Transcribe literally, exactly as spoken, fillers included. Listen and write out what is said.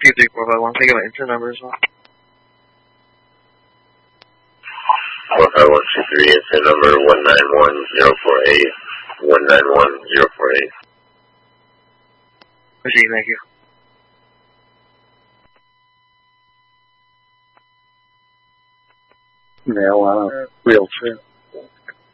two three four five one. Can I get my intern number as well? four five one two three, intern number one nine one zero four eight, one nine one zero four eight. Proceed, thank you. Marijuana, wheelchair.